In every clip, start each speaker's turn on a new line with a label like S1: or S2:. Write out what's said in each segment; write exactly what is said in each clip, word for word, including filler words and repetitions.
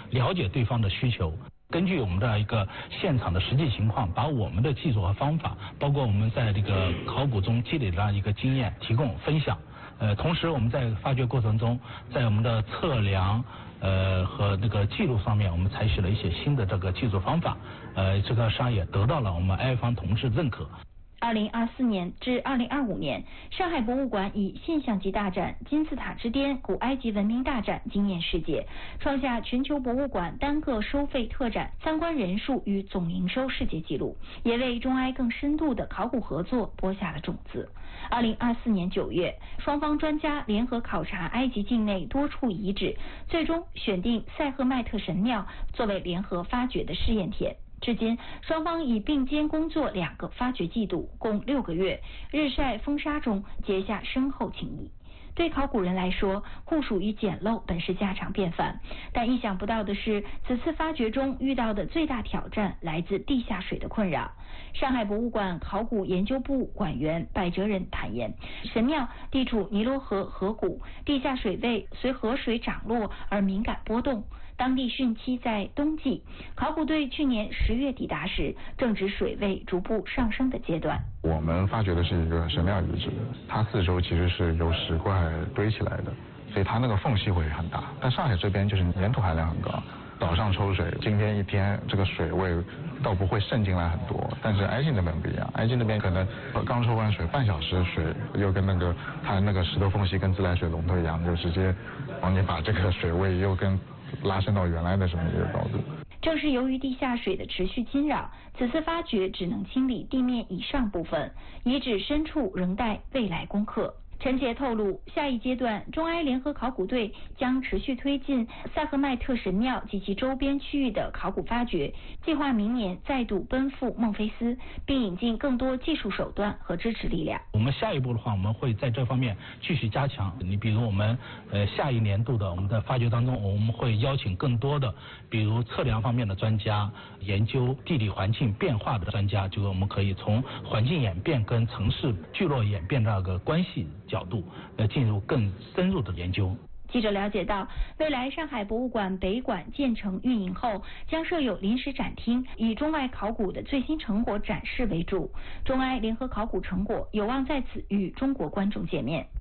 S1: 了解对方的需求。根据我们的一个现场的实际情况，把我们的技术和方法，包括我们在这个考古中积累的一个经验提供分享。呃，同时我们在发掘过程中，在我们的测量呃和那个记录上面，我们采取了一些新的这个技术方法。呃，这个商业得到了我们埃方同志认可。
S2: 二零二四年至二零二五年，上海博物馆以现象级大展《金字塔之巅：古埃及文明大展》惊艳世界，创下全球博物馆单个收费特展参观人数与总营收世界纪录，也为中埃更深度的考古合作播下了种子。二零二四年九月，双方专家联合考察埃及境内多处遗址，最终选定塞赫迈特神庙作为联合发掘的试验田。至今，双方已并肩工作两个发掘季度，共六个月，日晒风沙中结下深厚情谊。对考古人来说，酷暑与简陋本是家常便饭，但意想不到的是，此次发掘中遇到的最大挑战来自地下水的困扰。上海博物馆考古研究部馆员柏哲仁坦言，神庙地处尼罗河河谷，地下水位随河水涨落而敏感波动。当地汛期在冬季，考古队去年十月抵达时，正值水位逐步上升的阶段。
S3: 我们发掘的是一个神庙遗址，它四周其实是由石块堆起来的，所以它那个缝隙会很大。但上海这边就是粘土含量很高，早上抽水，今天一天这个水位倒不会渗进来很多，但是埃及那边不一样，埃及那边可能刚抽完水半小时，水又跟那个它那个石头缝隙跟自来水龙头一样，就直接帮你把这个水位又跟拉伸到原来的这么一个高度。
S2: 正是由于地下水的持续侵扰，此次发掘只能清理地面以上部分，遗址深处仍待未来攻克。陈杰透露，下一阶段中埃联合考古队将持续推进塞赫迈特神庙及其周边区域的考古发掘，计划明年再度奔赴孟菲斯，并引进更多技术手段和支持力量。
S1: 我们下一步的话，我们会在这方面继续加强。你比如我们呃下一年度的我们的发掘当中，我们会邀请更多的，比如测量方面的专家，研究地理环境变化的专家，就是我们可以从环境演变跟城市聚落演变这个关系角度呃进入更深入的研究。
S2: 记者了解到，未来上海博物馆北馆建成运营后，将设有临时展厅，以中外考古的最新成果展示为主。中埃联合考古成果有望在此与中国观众见面。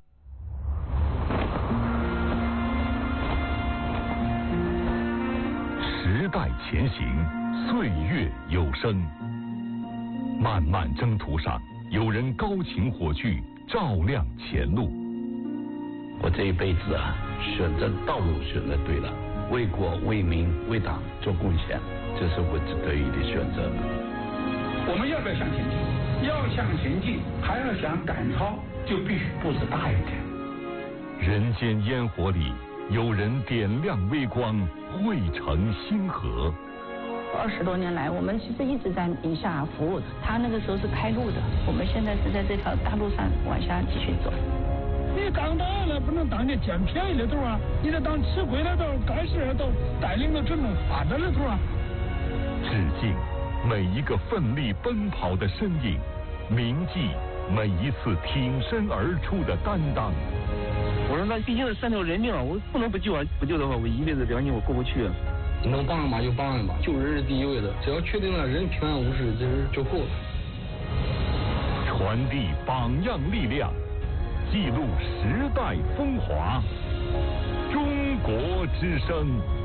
S4: 时代前行，岁月有声。漫漫征途上，有人高擎火炬，照亮前路。
S5: 我这一辈子啊，选择道路选择对了，为国为民为党做贡献，这是我得意的选择。
S6: 我们要不要向前进？要向前进，还要想赶超，就必须步子大一点。
S4: 人间烟火里，有人点亮微光，汇成星河。
S7: 二十多年来，我们其实一直在宁夏服务，他那个时候是开路的，我们现在是在这条大路上往下继续走。
S8: 你当导演了，不能当你捡便宜的头啊！你得当吃亏的头、干事的头，带领着整个发展的头啊！
S4: 致敬每一个奋力奔跑的身影，铭记每一次挺身而出的担当。
S9: 我说那毕竟是三条人命啊，我不能不救啊！不救的话，我一辈子良心我过不去啊！
S10: 能帮一把就帮一把，救人是第一位的，只要确定了人平安无事，这是就够了。
S4: 传递榜样力量，记录时代风华，中国之声。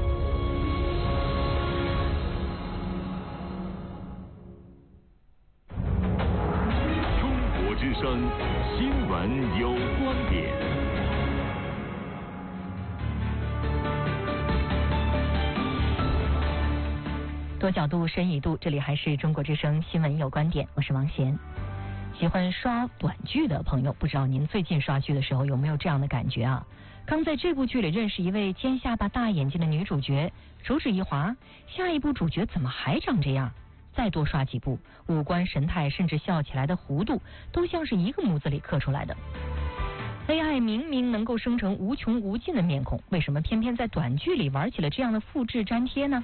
S4: 中国之声新闻有观点。
S11: 多角度，深一度，这里还是中国之声新闻有观点，我是王贤。喜欢刷短剧的朋友，不知道您最近刷剧的时候有没有这样的感觉啊？刚在这部剧里认识一位尖下巴大眼睛的女主角，手指一划，下一部主角怎么还长这样？再多刷几部，五官神态甚至笑起来的弧度都像是一个模子里刻出来的。A I 明明能够生成无穷无尽的面孔，为什么偏偏在短剧里玩起了这样的复制粘贴呢？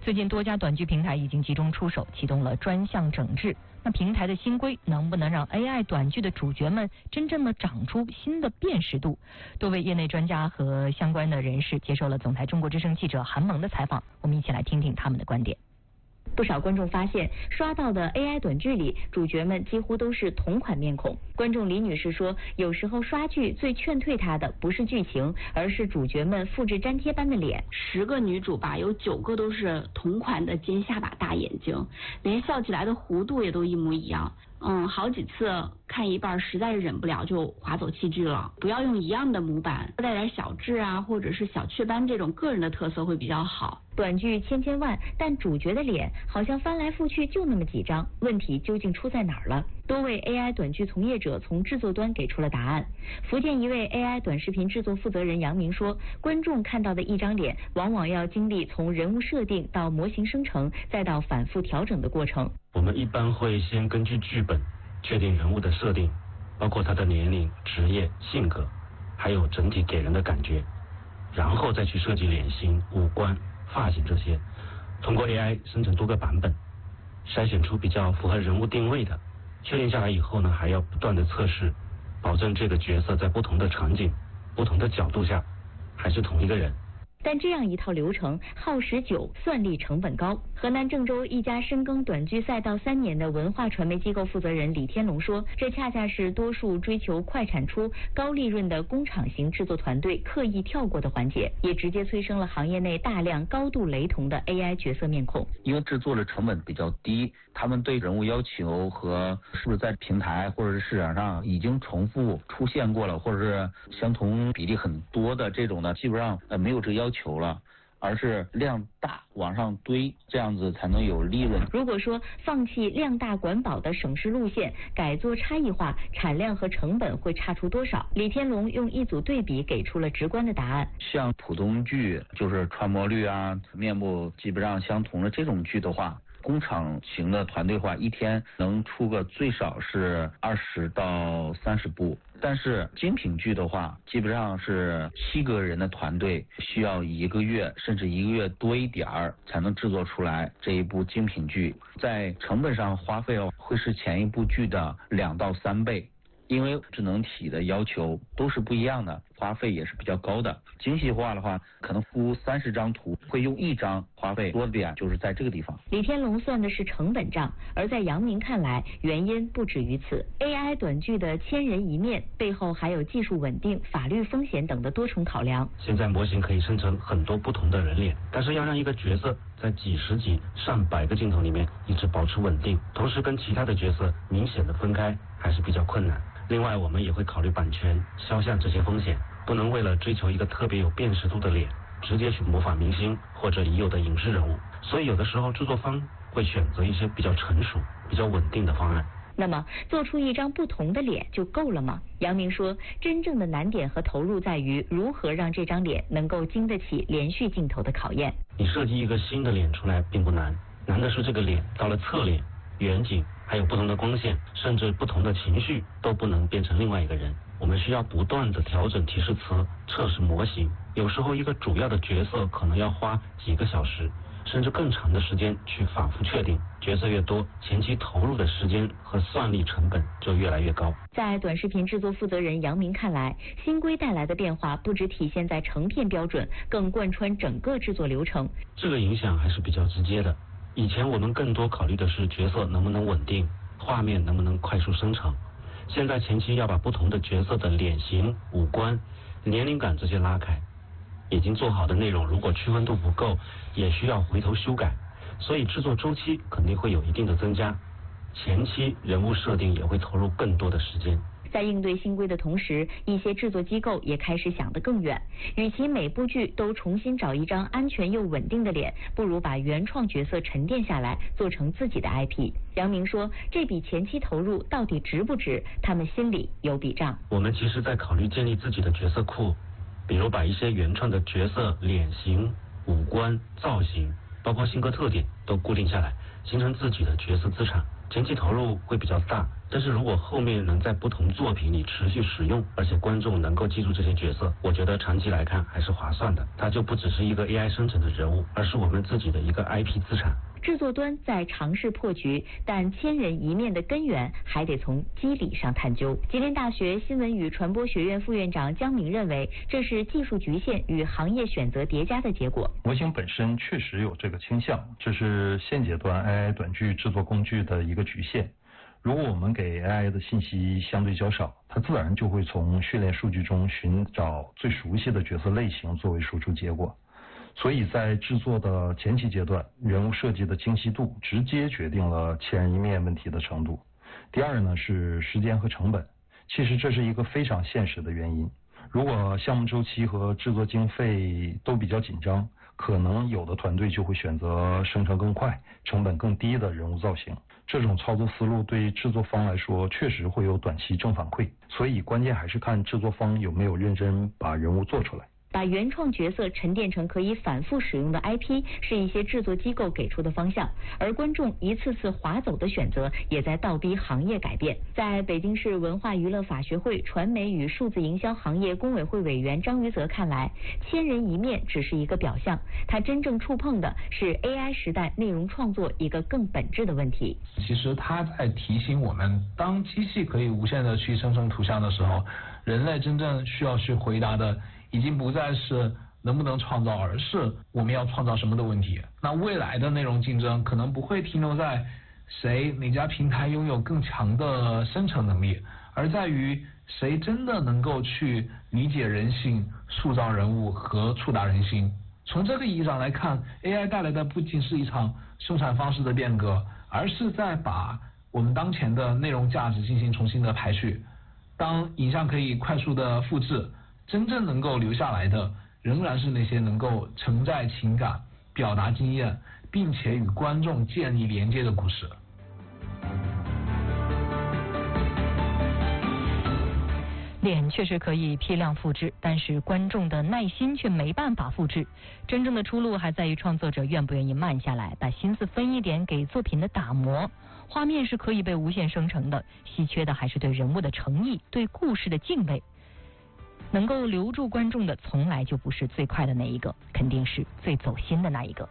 S11: 最近多家短剧平台已经集中出手，启动了专项整治。那平台的新规能不能让 A I 短剧的主角们真正的长出新的辨识度？多位业内专家和相关的人士接受了总台中国之声记者韩萌的采访，我们一起来听听他们的观点。不少观众发现，刷到的 A I 短剧里，主角们几乎都是同款面孔。观众李女士说，有时候刷剧最劝退她的不是剧情，而是主角们复制粘贴般的脸。
S7: 十个女主吧，有九个都是同款的尖下巴大眼睛，连笑起来的弧度也都一模一样。嗯，好几次看一半实在是忍不了就划走弃剧了。不要用一样的模板，带点小痣啊，或者是小雀斑这种个人的特色会比较好。
S2: 短剧千千万，但主角的脸好像翻来覆去就那么几张，问题究竟出在哪儿了？多位 A I 短剧从业者从制作端给出了答案。福建一位 A I 短视频制作负责人杨明说，观众看到的一张脸，往往要经历从人物设定到模型生成，再到反复调整的过程。
S12: 我们一般会先根据剧本确定人物的设定，包括他的年龄、职业、性格，还有整体给人的感觉，然后再去设计脸型、五官、发型这些，通过 A I 生成多个版本，筛选出比较符合人物定位的。确定下来以后呢，还要不断的测试，保证这个角色在不同的场景、不同的角度下还是同一个人。
S2: 但这样一套流程耗时久，算力成本高。河南郑州一家深耕短剧赛道三年的文化传媒机构负责人李天龙说，这恰恰是多数追求快产出、高利润的工厂型制作团队刻意跳过的环节，也直接催生了行业内大量高度雷同的 A I 角色面孔。
S13: 因为制作的成本比较低，他们对人物要求和是不是在平台或者是市场上已经重复出现过了，或者是相同比例很多的这种呢，基本上呃没有这个要求了，而是量大往上堆，这样子才能有利润。
S2: 如果说放弃量大管饱的省事路线，改做差异化，产量和成本会差出多少？李天龙用一组对比给出了直观的答案。
S13: 像普通剧，就是传播率啊、面部基本上相同的这种剧的话，工厂型的团队化一天能出个最少是二十到三十部，但是精品剧的话，基本上是七个人的团队需要一个月甚至一个月多一点儿才能制作出来这一部精品剧，在成本上花费会是前一部剧的两到三倍。因为智能体的要求都是不一样的，花费也是比较高的。精细化的话，可能出三十张图会用一张，花费多的点就是在这个地方。
S2: 李天龙算的是成本账，而在杨明看来，原因不止于此。A I 短剧的千人一面背后还有技术稳定、法律风险等的多重考量。
S12: 现在模型可以生成很多不同的人脸，但是要让一个角色在几十集、上百个镜头里面一直保持稳定，同时跟其他的角色明显的分开，还是比较困难。另外，我们也会考虑版权、肖像这些风险，不能为了追求一个特别有辨识度的脸，直接去模仿明星或者已有的影视人物。所以有的时候制作方会选择一些比较成熟、比较稳定的方案。
S2: 那么，做出一张不同的脸就够了吗？杨明说，真正的难点和投入在于如何让这张脸能够经得起连续镜头的考验。
S12: 你设计一个新的脸出来并不难，难的是这个脸到了侧脸、远景，还有不同的光线，甚至不同的情绪都不能变成另外一个人。我们需要不断的调整提示词，测试模型。有时候一个主要的角色可能要花几个小时，甚至更长的时间去反复确定。角色越多，前期投入的时间和算力成本就越来越高。
S2: 在短视频制作负责人杨明看来，新规带来的变化不只体现在成片标准，更贯穿整个制作流程。
S12: 这个影响还是比较直接的。以前我们更多考虑的是角色能不能稳定，画面能不能快速生成。现在前期要把不同的角色的脸型、五官、年龄感这些拉开，已经做好的内容如果区分度不够，也需要回头修改，所以制作周期肯定会有一定的增加，前期人物设定也会投入更多的时间。
S2: 在应对新规的同时，一些制作机构也开始想得更远，与其每部剧都重新找一张安全又稳定的脸，不如把原创角色沉淀下来，做成自己的 I P。杨明说，这笔前期投入到底值不值，他们心里有笔账。
S12: 我们其实在考虑建立自己的角色库，比如把一些原创的角色脸型、五官、造型，包括性格特点都固定下来，形成自己的角色资产。前期投入会比较大， 但是如果后面能在不同作品里持续使用，而且观众能够记住这些角色，我觉得长期来看还是划算的。它就不只是一个 A I 生成的人物，而是我们自己的一个 I P 资产。
S11: 制作端在尝试破局，但千人一面的根源还得从机理上探究。吉林大学新闻与传播学院副院长姜明认为，这是技术局限与行业选择叠加的结果。
S14: 模型本身确实有这个倾向，这是现阶段 A I 短剧制作工具的一个局限。如果我们给 A I 的信息相对较少，它自然就会从训练数据中寻找最熟悉的角色类型作为输出结果。所以在制作的前期阶段，人物设计的精细度直接决定了千人一面问题的程度。第二呢是时间和成本，其实这是一个非常现实的原因。如果项目周期和制作经费都比较紧张，可能有的团队就会选择生成更快、成本更低的人物造型。这种操作思路对制作方来说确实会有短期正反馈，所以关键还是看制作方有没有认真把人物做出来。
S11: 把原创角色沉淀成可以反复使用的 I P 是一些制作机构给出的方向，而观众一次次划走的选择也在倒逼行业改变。在北京市文化娱乐法学会传媒与数字营销行业工委会委员张于泽看来，千人一面只是一个表象，他真正触碰的是 A I 时代内容创作一个更本质的问题。
S15: 其实他在提醒我们，当机器可以无限的去生成图像的时候，人类真正需要去回答的已经不再是能不能创造，而是我们要创造什么的问题。那未来的内容竞争可能不会停留在谁哪家平台拥有更强的生成能力，而在于谁真的能够去理解人性、塑造人物和触达人心。从这个意义上来看， A I 带来的不仅是一场生产方式的变革，而是在把我们当前的内容价值进行重新的排序。当影像可以快速的复制，真正能够留下来的仍然是那些能够承载情感、表达经验，并且与观众建立连接的故事。
S11: 脸确实可以批量复制，但是观众的耐心却没办法复制。真正的出路还在于创作者愿不愿意慢下来，把心思分一点给作品的打磨。画面是可以被无限生成的，稀缺的还是对人物的诚意、对故事的敬畏。能够留住观众的从来就不是最快的那一个，肯定是最走心的那一个。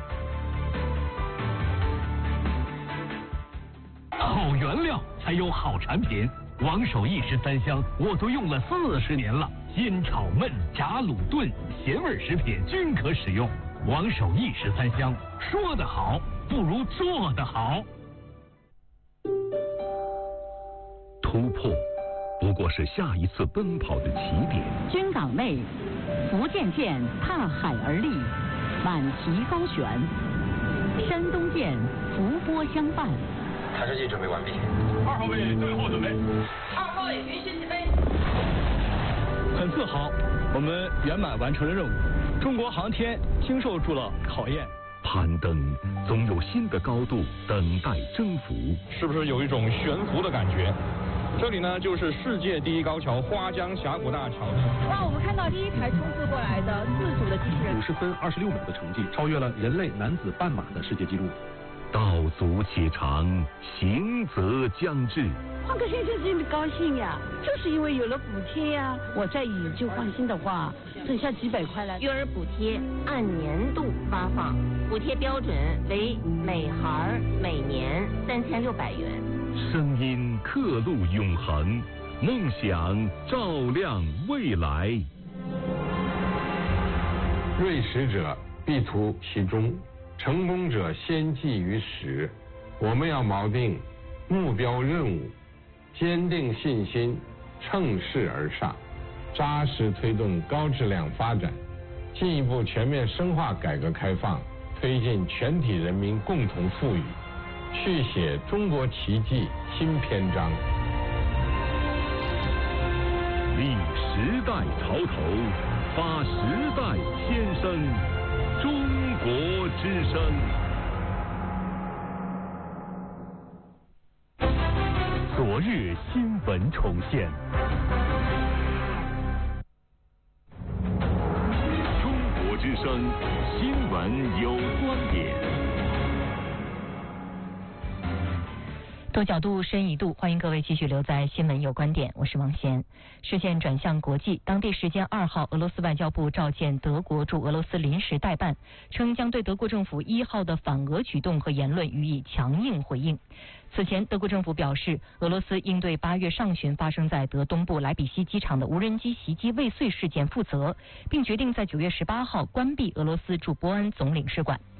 S16: 好原料才有好产品，王守义十三香我都用了四十年了，煎炒焖炸卤炖咸味食品均可使用。王守义十三香，说得好不如做得好。
S4: 突破不过是下一次奔跑的起点。
S17: 军港内，福建舰踏海而立，满旗高悬；山东舰伏波相伴。
S18: 探视器准备完毕。
S16: 二号位最后准备。
S19: 二号位云心起飞。
S20: 很自豪，我们圆满完成了任务。中国航天经受住了考验。
S4: 攀登总有新的高度等待征服。
S21: 是不是有一种悬浮的感觉？这里呢，就是世界第一高桥花江峡谷大桥。
S22: 哇，我们看到第一台冲刺过来的自主的机器人，
S23: 五十分二十六秒的成绩，超越了人类男子半马的世界纪录。
S4: 道阻且长，行则将至。
S24: 换个先生真的高兴呀，就是因为有了补贴呀。我再以旧换新的话，剩下几百块了。
S25: 育儿补贴按年度发放，补贴标准为每孩每年三千六百元。
S4: 声音刻录永恒，梦想照亮未来。
S26: 锐识者必图其中，成功者先记于始。我们要锚定目标任务，坚定信心，乘势而上，扎实推动高质量发展，进一步全面深化改革开放，推进全体人民共同富裕，续写中国奇迹新篇章。
S4: 立时代潮头，发时代先声，中国之声。
S16: 昨日新闻重现。
S4: 中国之声新闻有观点。
S11: 多角度，深一度，欢迎各位继续留在新闻有观点，我是王贤。视线转向国际，当地时间二号，俄罗斯外交部召见德国驻俄罗斯临时代办，称将对德国政府一号的反俄举动和言论予以强硬回应。此前，德国政府表示，俄罗斯应对八月上旬发生在德东部莱比锡机场的无人机袭击未遂事件负责，并决定在九月十八号关闭俄罗斯驻波恩总领事馆。